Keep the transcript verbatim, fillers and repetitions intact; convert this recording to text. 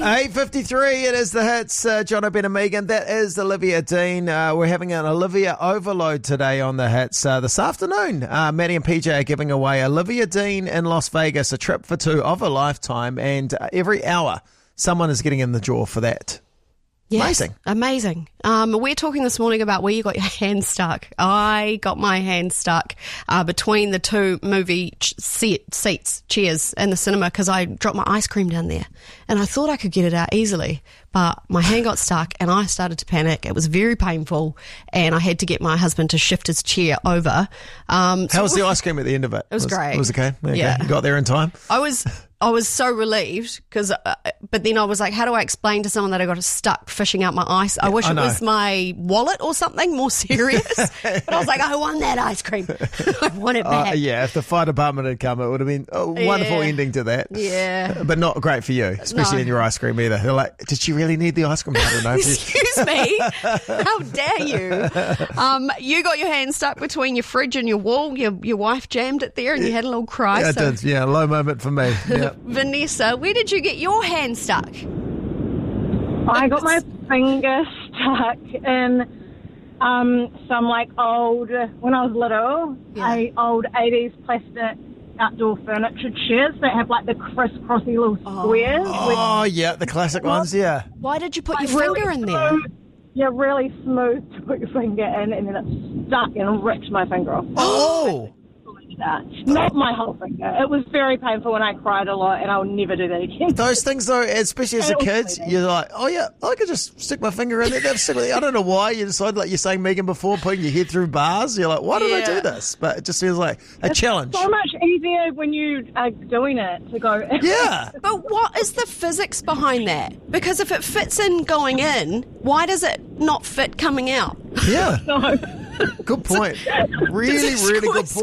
eight fifty-three, it is the hits. Uh, John O'Brien and Megan. That is Olivia Dean. Uh, we're having an Olivia overload today on the hits. Uh, this afternoon, uh, Maddie and P J are giving away Olivia Dean in Las Vegas, a trip for two of a lifetime, and uh, every hour someone is getting in the draw for that. Yes, amazing. Amazing. Um, we're talking this morning about where you got your hand stuck. I got my hand stuck uh, between the two movie ch- seat, seats, chairs in the cinema because I dropped my ice cream down there. And I thought I could get it out easily, but my hand got stuck and I started to panic. It was very painful and I had to get my husband to shift his chair over. Um, How was the ice cream at the end of it? It was, was great. It was okay? okay. Yeah. You got there in time? I was... I was so relieved because, uh, but then I was like, how do I explain to someone that I got stuck fishing out my ice? I wish I it know. was my wallet or something more serious. But I was like, I want that ice cream. I want it back. Uh, yeah, if the fire department had come, it would have been a wonderful Yeah. ending to that. Yeah. But not great for you, especially No. in your ice cream either. They're like, did she really need the ice cream? I don't know. Excuse me. How dare you? Um, you got your hand stuck between your fridge and your wall. Your your wife jammed it there and you had a little cry. Yeah, it so. did. Yeah, low moment for me. Yeah. Vanessa, where did you get your hand stuck? I got my finger stuck in um, some like old, when I was little, Yeah. a old eighties plastic outdoor furniture chairs that have like the crisscrossy little squares. with- Oh, yeah, the classic ones, yeah. Why did you put like, your really finger in there? smooth- Yeah, really smooth to put your finger in, and then it stuck and ripped my finger off. Oh! That. Not my whole finger. It was very painful and I cried a lot and I'll never do that again. Those things, though, especially as a It was kid, bleeding. you're like, oh, yeah, I could just stick my finger in there. That's silly. I don't know why. You decide, like you're saying, Megan, before, putting your head through bars. You're like, why did I do Yeah. this? But it just feels like a challenge. So much easier when you are doing it to go. Yeah. But what is the physics behind that? Because if it fits in going in, why does it not fit coming out? Yeah. No. Good point. Really, really good point.